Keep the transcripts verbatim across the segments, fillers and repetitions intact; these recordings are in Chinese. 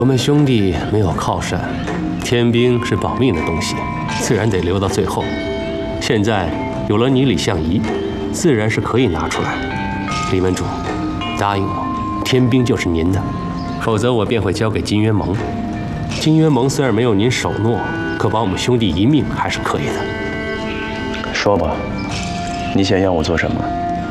我们兄弟没有靠山，天兵是保命的东西，自然得留到最后。现在有了你李相夷，自然是可以拿出来。李门主，答应我，天兵就是您的，否则我便会交给金渊盟。金渊盟虽然没有您守诺，可保我们兄弟一命还是可以的。 说吧，你想要我做什么？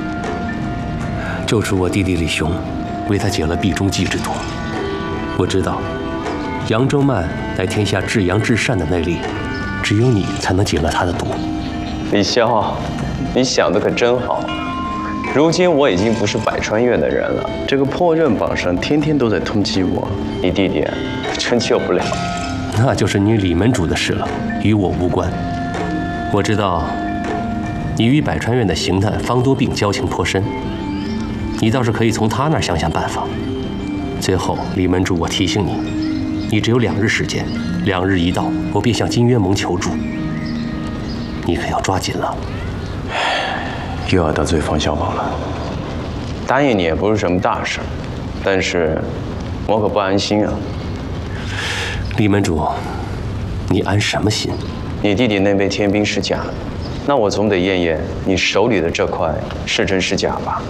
救出我弟弟李雄，为他解了壁中计之毒。我知道，扬州慢在天下至阳至善的内力，只有你才能解了他的毒。 李潇，你想的可真好。如今我已经不是百川院的人了，这个破刃榜上天天都在通缉我，你弟弟真救不了。 那就是你李门主的事了，与我无关。我知道，你与百川院的刑探方多病交情颇深，你倒是可以从他那儿想想办法。最后，李门主，我提醒你，你只有两日时间，两日一到，我便向金渊盟求助。你可要抓紧了。 又要得罪方小宝了。答应你也不是什么大事，但是我可不安心啊。 李门主，你安什么心？ 你弟弟那枚天兵是假的，那我总得验验你手里的这块是真是假吧。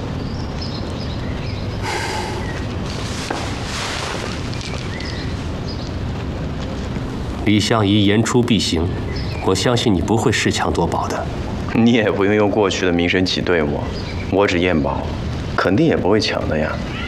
李相夷言出必行，我相信你不会恃强夺宝的。 你也不用用过去的名声挤兑我，我只验宝，肯定也不会抢的呀。